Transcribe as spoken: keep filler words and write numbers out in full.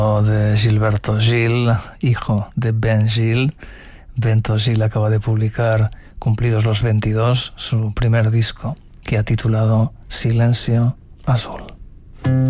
de Gilberto Gil, hijo de Ben Gil. Bento Gil acaba de publicar, cumplidos los veintidós, su primer disco, que ha titulado Silencio Azul.